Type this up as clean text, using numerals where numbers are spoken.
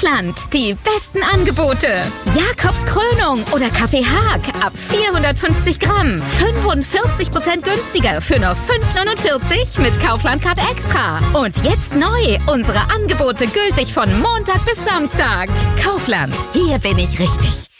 Kaufland. Die besten Angebote. Jakobs Krönung oder Kaffee Haag ab 450 Gramm. 45% günstiger für nur 5,49 mit Kaufland Card Extra. Und jetzt neu. Unsere Angebote gültig von Montag bis Samstag. Kaufland. Hier bin ich richtig.